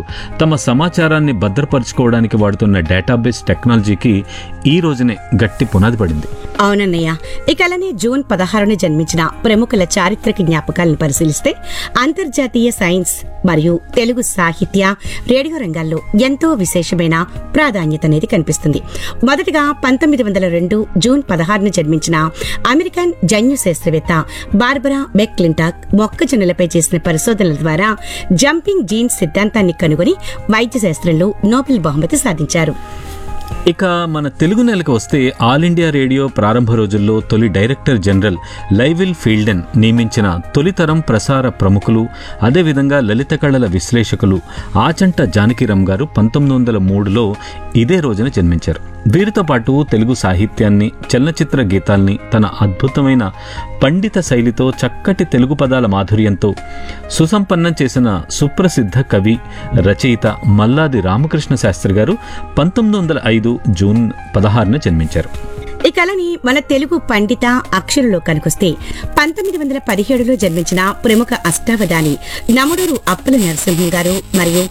తమ సమాచారాన్ని భద్రపరుచుకోవడానికి వాడుతున్న డేటాబేస్ టెక్నాలజీకి ఈ రోజునే గట్టి పునాది పడింది. అవునన్నయ్య. ఇక అలానే జూన్ 16న జన్మించిన ప్రముఖుల చారిత్రక జ్ఞాపకాలను పరిశీలిస్తే అంతర్జాతీయ సైన్స్ మరియు తెలుగు సాహిత్య, రేడియో రంగాల్లో ఎంతో విశేషమైన ప్రాధాన్యత అనేది కనిపిస్తుంది. మొదటగా 1902 జూన్ 16న జన్మించిన అమెరికన్ జన్యు శాస్త్రవేత్త బార్బరా మెక్క్లింటాక్ మొక్కజొన్నలపై చేసిన పరిశోధనల ద్వారా జంపింగ్ జీన్స్ సిద్ధాంతాన్ని కనుగొని వైద్య శాస్త్రంలో నోబెల్ బహుమతి సాధించారు. ఇక మన తెలుగు నెలకు వస్తే ఆల్ ఇండియా రేడియో ప్రారంభ రోజుల్లో తొలి డైరెక్టర్ జనరల్ లైవిల్ ఫీల్డెన్ నియమించిన తొలితరం ప్రసార ప్రముఖులు, అదేవిధంగా లలిత కళల విశ్లేషకులు ఆచంట జానకిరామ్ గారు 1903లో ఇదే రోజున జన్మించారు. వీరితో పాటు తెలుగు సాహిత్యాన్ని, చలనచిత్ర గీతాల్ని తన అద్భుతమైన పండిత శైలితో, చక్కటి తెలుగు పదాల మాధుర్యంతో సుసంపన్నం చేసిన సుప్రసిద్ధ కవి, రచయిత మల్లాది రామకృష్ణ శాస్త్రి గారు 1905 జూన్ 16న జన్మించారు. ఈ కళని మన తెలుగు పండిత అక్షరులో కనుకొస్తే 1917లో జన్మించిన ప్రముఖ అష్టావధాని నమడూరు అప్పల నరసింహం గారు మరియు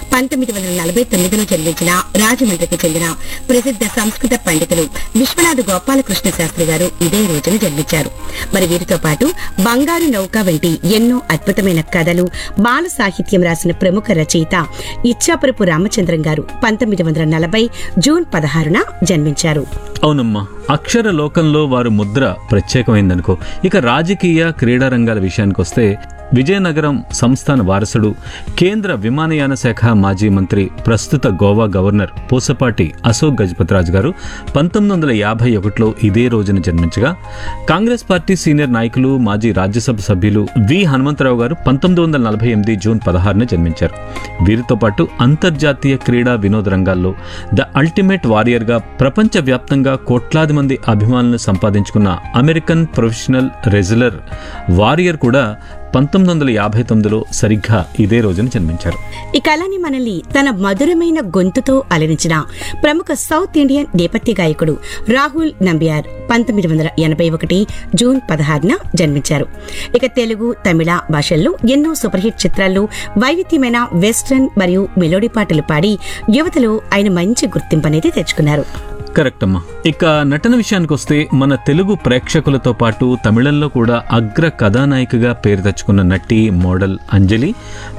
1949లో జన్మించిన రాజమండ్రికి చెందిన ప్రసిద్ధ సంస్కృత పండితులు విశ్వనాథ గోపాలకృష్ణ శాస్త్రి గారు ఇదే రోజున జన్మించారు. మరి వీరితో పాటు బంగారు నౌక వంటి ఎన్నో అద్భుతమైన కథలు, బాల సాహిత్యం రాసిన ప్రముఖ రచయిత ఇచ్చాపురపు రామచంద్రం గారు 1940 జూన్ 16న జన్మించారు. అవునమ్మా, అక్షర లోకంలో వారు ముద్ర ప్రత్యేకమైందనుకో. ఇక రాజకీయ, క్రీడా రంగాల విషయానికి వస్తే విజయనగరం సంస్థాన వారసుడు, కేంద్ర విమానయాన శాఖ మాజీ మంత్రి, ప్రస్తుత గోవా గవర్నర్ పూసపాటి అశోక్ గజపతిరాజు గారు 1951లో ఇదే రోజున జన్మించగా, కాంగ్రెస్ పార్టీ సీనియర్ నాయకులు, మాజీ రాజ్యసభ సభ్యులు వి హనుమంతరావు గారు 1948 జూన్ 16న జన్మించారు. వీరితో పాటు అంతర్జాతీయ క్రీడా వినోద రంగాల్లో ద అల్టిమేట్ వారియర్గా ప్రపంచవ్యాప్తంగా కోట్లాది మంది అభిమానులను సంపాదించుకున్న అమెరికన్ ప్రొఫెషనల్ రెజ్లర్ వారియర్ కూడా 1959లో సరిగ్గా ఇదే రోజున జన్మించారు. ఈ కళని మనల్ని తన మధురమైన గొంతుతో అలరించిన ప్రముఖ సౌత్ ఇండియన్ నేపథ్య గాయకుడు రాహుల్ నంబియార్ 1981 జూన్ 16న జన్మించారు. ఇక తెలుగు, తమిళ భాషల్లో ఎన్నో సూపర్ హిట్ చిత్రాల్లో వైవిధ్యమైన వెస్ట్రన్ మరియు మెలోడీ పాటలు పాడి యువతలో ఆయన మంచి గుర్తింపు అనేది తెచ్చుకున్నారు. కరెక్ట్ అమ్మా. ఇక నటన విషయానికి వస్తే మన తెలుగు ప్రేక్షకులతో పాటు తమిళంలో కూడా అగ్ర కథానాయికగా పేరు తెచ్చుకున్న నటి, మోడల్ అంజలి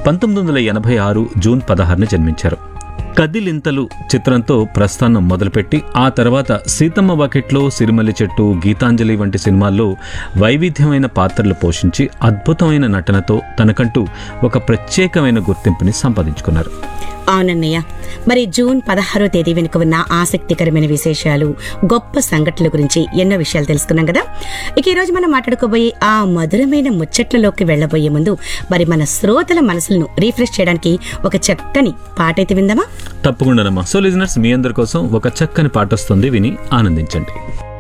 1986 జూన్ 16న జన్మించారు. కదిలింతలు చిత్రంతో ప్రస్థానం మొదలుపెట్టి ఆ తర్వాత సీతమ్మ వాకిట్లో, సిరిమల్లి చెట్టు, గీతాంజలి వంటి సినిమాల్లో వైవిధ్యమైన పాత్రలు పోషించి అద్భుతమైన నటనతో తనకంటూ ఒక ప్రత్యేకమైన గుర్తింపుని సంపాదించుకున్నారు. అవునన్నయ్య. మరి జూన్ 16వ తేదీ వెనుక ఉన్న ఆసక్తికరమైన విశేషాలు, గొప్ప సంఘటనల గురించి ఎన్నో విషయాలు తెలుసుకున్నాం కదా. ఇక ఈ రోజు మనం మాట్లాడుకోబోయే ఆ మధురమైన ముచ్చట్లలోకి వెళ్లబోయే ముందు మరి మన శ్రోతల మనసులను రీఫ్రెష్ చేయడానికి ఒక చక్కని పాట అయితే విందామా? తప్పకుండానమ్మా. సో లిజనర్స్, మీ అందరి కోసం ఒక చక్కని పాట వస్తుంది, విని ఆనందించండి.